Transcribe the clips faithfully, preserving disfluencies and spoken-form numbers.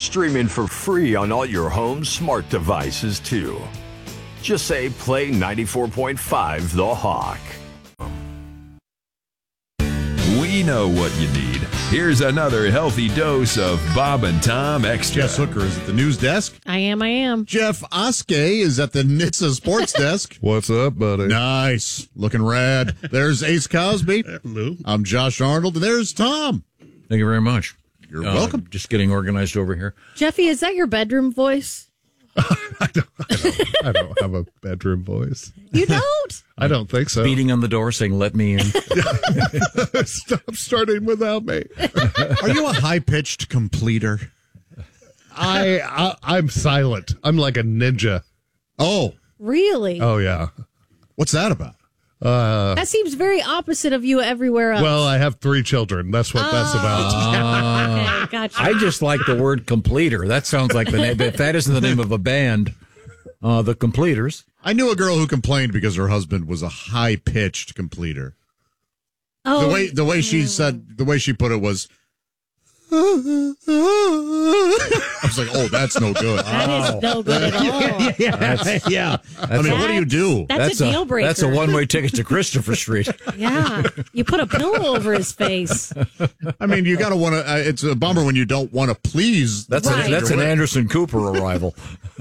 Streaming for free on all your home smart devices, too. Just say play ninety-four point five The Hawk. We know what you need. Here's another healthy dose of Bob and Tom Extra. Jess Hooker is at the news desk. I am, I am. Jeff Oskey is at the N H T S A sports desk. What's up, buddy? Nice. Looking rad. There's Ace Cosby. Hello. I'm Josh Arnold, and there's Tom. Thank you very much. You're uh, welcome. Just getting organized over here. Jeffy, is that your bedroom voice? I, don't, I, don't, I don't have a bedroom voice. You don't? I don't think so. Beating on the door saying, let me in. Stop starting without me. Are you a high-pitched completer? I, I, I'm silent. I'm like a ninja. Oh. Really? Oh, yeah. What's that about? Uh, that seems very opposite of you everywhere else. well, I have three children. That's what oh. that's about. Okay, gotcha. I just like the word completer. That sounds like the name. If that isn't the name of a band, uh, the Completers. I knew a girl who complained because her husband was a high-pitched completer. Oh. The way the way she said, the way she put it was, I was like, oh, that's no good. That oh. is no good at all. yeah, that's, yeah. I mean, what do you do? That's, that's a deal breaker. That's a one-way ticket to Christopher Street. Yeah. You put a pillow over his face. I mean, you got to want to, uh, it's a bummer when you don't want to please. That's, right. a, that's an Anderson Cooper arrival.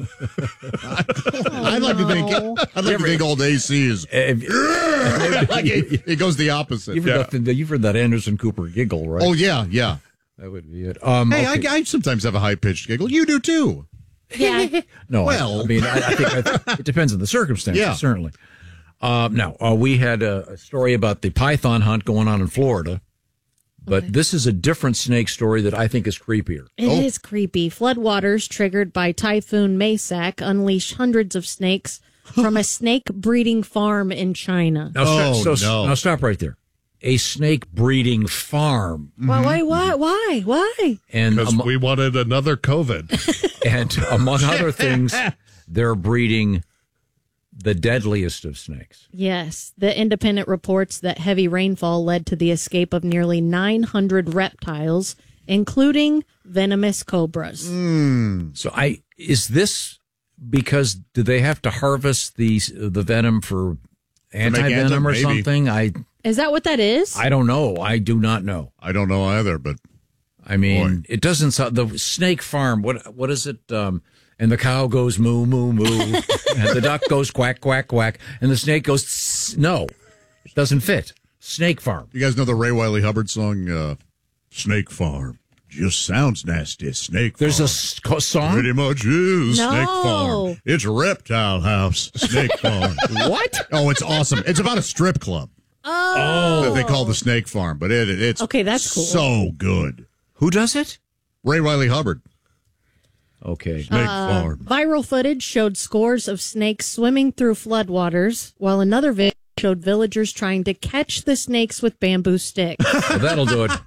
I'd like to think, I'd like to think old A C is, like it, it goes the opposite. You've heard, yeah. that, you've heard that Anderson Cooper giggle, right? Oh, yeah, yeah. That would be it. Um, hey, okay. I, I sometimes have a high-pitched giggle. You do, too. Yeah. No, well, I, I mean, I, I think I, it depends on the circumstances, yeah. certainly. Uh, now, uh, we had a, a story about the python hunt going on in Florida, but okay. This is a different snake story that I think is creepier. It oh. is creepy. Floodwaters triggered by Typhoon Maysak unleashed hundreds of snakes from a snake breeding farm in China. Now, oh, so, no. now stop right there. A snake breeding farm. Well, why, why, why, why? And because um, we wanted another COVID. And among other things, they're breeding the deadliest of snakes. Yes. The Independent reports that heavy rainfall led to the escape of nearly nine hundred reptiles, including venomous cobras. Mm. So I is this because do they have to harvest the, the venom for anti-venom or maybe. something? I Is that what that is? I don't know. I do not know. I don't know either, but I mean, boy. It doesn't sound the snake farm. What what is it? Um, and the cow goes moo moo moo, and the duck goes quack quack quack, and the snake goes tss. No, it doesn't fit. Snake farm. You guys know the Ray Wiley Hubbard song, uh, "Snake Farm"? Just sounds nasty. Snake There's farm. a song? Pretty much is. No. Snake Farm. It's a reptile house. Snake Farm. What? Oh, it's awesome. It's about a strip club. Oh. That they call the Snake Farm, but it it's okay, that's cool. So good. Who does it? Ray Wiley Hubbard. Okay. Snake uh, Farm. Viral footage showed scores of snakes swimming through floodwaters, while another video showed villagers trying to catch the snakes with bamboo sticks. Well, that'll do it.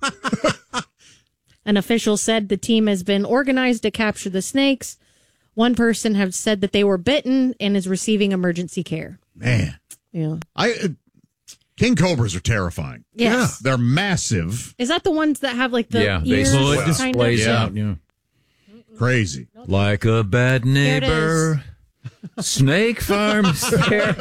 An official said the team has been organized to capture the snakes. One person has said that they were bitten and is receiving emergency care. Man. Yeah. I uh, King cobras are terrifying. Yes. Yeah. They're massive. Is that the ones that have like the yeah, ears? they kind displays of? out. Yeah. Crazy. Like a bad neighbor. Snake farms there.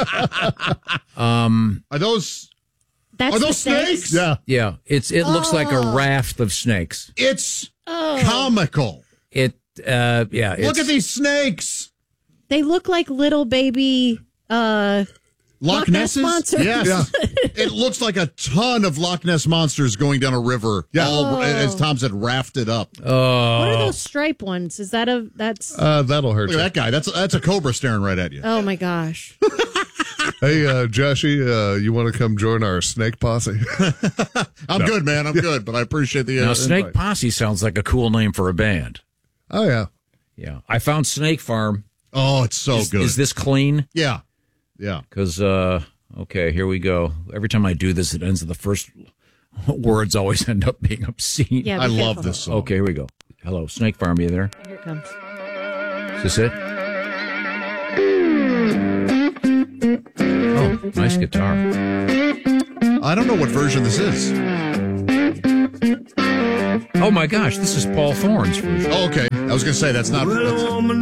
um, Are those That's are the those snakes? Yeah. Yeah, it's it looks like a Oh. raft of snakes. It's Oh. comical. It uh yeah, Look it's, at these snakes. They look like little baby uh Loch, Loch Ness Nesses? monsters. Yes. Yeah. It looks like a ton of Loch Ness monsters going down a river. Yeah. All, Oh. as Tom said, rafted up. Oh. What are those stripe ones? Is that a that's Uh, that'll hurt Look at you. that guy. That's that's a cobra staring right at you. oh my gosh. Hey, uh, Joshy, uh, you want to come join our snake posse? I'm good, man. I'm good, but I appreciate the. Uh, Now, Snake invite. Posse sounds like a cool name for a band. Oh, yeah. Yeah. I found Snake Farm. Oh, it's so is, good. Is this clean? Yeah, yeah. Because, uh, okay, here we go. Every time I do this, it ends with the first words always end up being obscene. Yeah, be I love careful. this song. Okay, here we go. Hello, Snake Farm, you there? Here it comes. Is this it? Oh, nice guitar. I don't know what version this is. Oh my gosh, this is Paul Thorne's version. Oh, okay. I was going to say, that's not. That's,